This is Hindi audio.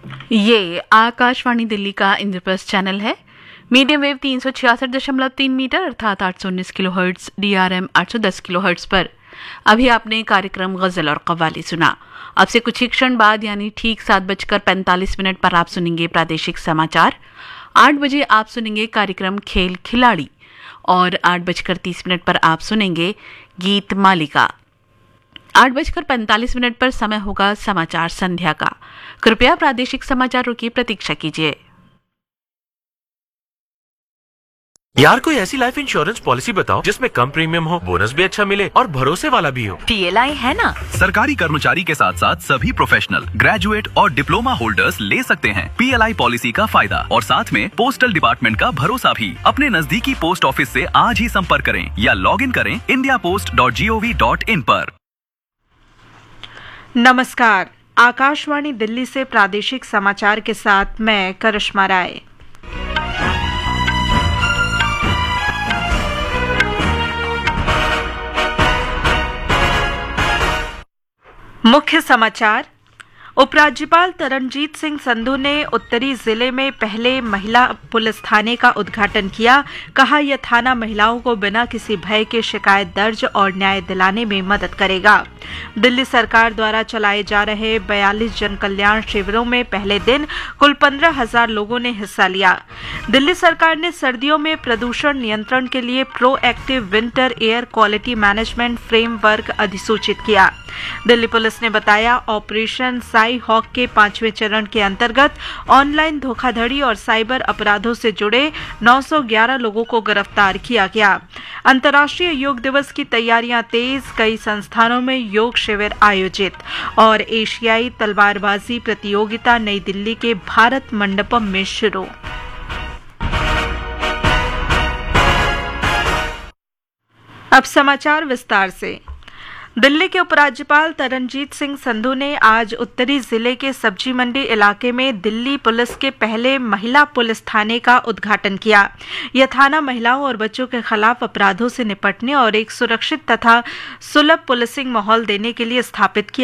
ये आकाशवाणी दिल्ली का इंद्रप्रस्थ चैनल है। मीडियम वेव 366.3 मीटर अर्थात 819 किलोहर्ट्ज, DRM 810 किलोहर्ट्ज पर अभी आपने कार्यक्रम गजल और कव्वाली सुना। अब से कुछ ही क्षण बाद यानी ठीक 7:45 पर आप सुनेंगे प्रादेशिक समाचार। 8 बजे आप सुनेंगे कार्यक्रम खेल खिलाड़ी और 8:30 पर आप सुनेंगे गीत मालिका। 8:45 पर समय होगा समाचार संध्या का। कृपया प्रादेशिक समाचारों की प्रतीक्षा कीजिए। यार कोई ऐसी लाइफ इंश्योरेंस पॉलिसी बताओ जिसमें कम प्रीमियम हो, बोनस भी अच्छा मिले और भरोसे वाला भी हो। PLI है ना। सरकारी कर्मचारी के साथ साथ सभी प्रोफेशनल, ग्रेजुएट और डिप्लोमा होल्डर्स ले सकते हैं PLI पॉलिसी का फायदा और साथ में पोस्टल डिपार्टमेंट का भरोसा भी। अपने नजदीकी पोस्ट ऑफिस से आज ही संपर्क करें या लॉग इन करें indiapost.gov.in पर। नमस्कार, आकाशवाणी दिल्ली से प्रादेशिक समाचार के साथ मैं करिश्मा राय। मुख्य समाचार। उपराज्यपाल तरनजीत सिंह संधू ने उत्तरी जिले में पहले महिला पुलिस थाने का उद्घाटन किया। कहा, यह थाना महिलाओं को बिना किसी भय के शिकायत दर्ज और न्याय दिलाने में मदद करेगा। दिल्ली सरकार द्वारा चलाए जा रहे 42 जन कल्याण शिविरों में पहले दिन कुल 15,000 लोगों ने हिस्सा लिया। दिल्ली सरकार ने सर्दियों में प्रदूषण नियंत्रण के लिए proactive winter air quality management framework अधिसूचित किया। दिल्ली पुलिस ने बताया, ऑपरेशन साई हॉक के 5वें चरण के अंतर्गत ऑनलाइन धोखाधड़ी और साइबर अपराधों से जुड़े 911 लोगों को गिरफ्तार किया गया। अंतर्राष्ट्रीय योग दिवस की तैयारियां तेज, कई संस्थानों में योग शिविर आयोजित और एशियाई तलवारबाजी प्रतियोगिता नई दिल्ली के भारत मंडपम में शुरू। अब समाचार विस्तार से। दिल्ली के उपराज्यपाल तरनजीत सिंह संधू ने आज उत्तरी जिले के सब्जी मंडी इलाके में दिल्ली पुलिस के पहले महिला पुलिस थाने का उद्घाटन किया। यह थाना महिलाओं और बच्चों के खिलाफ अपराधों से निपटने और एक सुरक्षित तथा सुलभ पुलिसिंग माहौल देने के लिए स्थापित किया